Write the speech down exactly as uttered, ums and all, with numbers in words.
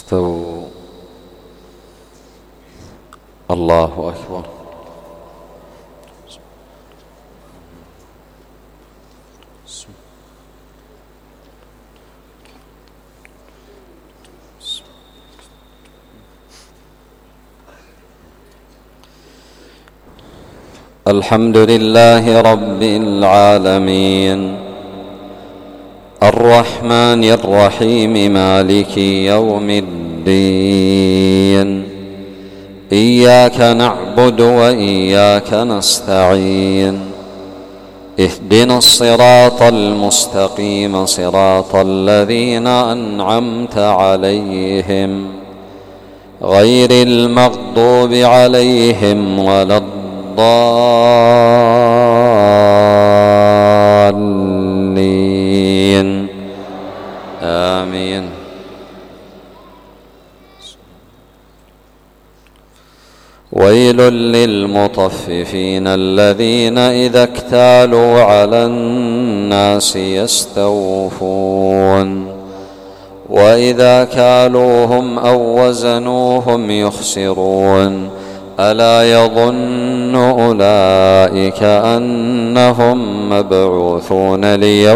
استووا. الله أكبر. الحمد لله رب العالمين الرحمن الرحيم مالك يوم الدين إياك نعبد وإياك نستعين اهدنا الصراط المستقيم صراط الذين أنعمت عليهم غير المغضوب عليهم ولا الضالين آمين. ويل للمطففين الذين إذا اكتالوا على الناس يستوفون وإذا كالوهم أو وزنوهم يخسرون ألا يظن أولئك أنهم مبعوثون ليوم